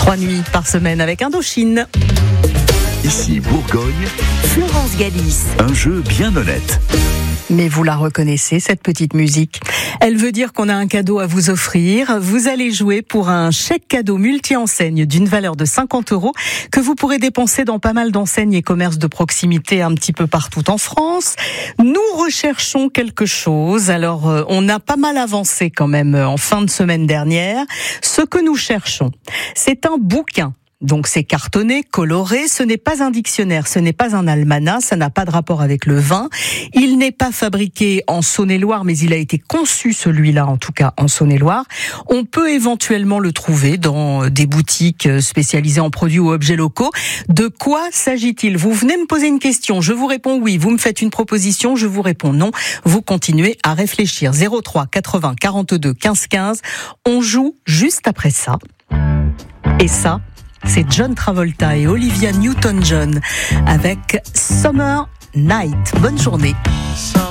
3 nuits par semaine avec Indochine. Ici Bourgogne, Florence Galis. un jeu bien honnête. Mais vous la reconnaissez, cette petite musique. Elle veut dire qu'on a un cadeau à vous offrir. Vous allez jouer pour un chèque cadeau multi-enseigne d'une valeur de 50 € que vous pourrez dépenser dans pas mal d'enseignes et commerces de proximité un petit peu partout en France. Nous recherchons quelque chose. Alors, on a pas mal avancé quand même en fin de semaine dernière. Ce que nous cherchons, c'est un bouquin. Donc c'est cartonné, coloré, ce n'est pas un dictionnaire, ce n'est pas un almanach, ça n'a pas de rapport avec le vin. Il n'est pas fabriqué en Saône-et-Loire, mais il a été conçu, celui-là en tout cas, en Saône-et-Loire. On peut éventuellement le trouver dans des boutiques spécialisées en produits ou objets locaux. De quoi s'agit-il ? Vous venez me poser une question, je vous réponds oui. Vous me faites une proposition, je vous réponds non. Vous continuez à réfléchir. 03 80 42 15 15. On joue juste après ça. Et ça, c'est John Travolta et Olivia Newton-John avec Summer Night. Bonne journée.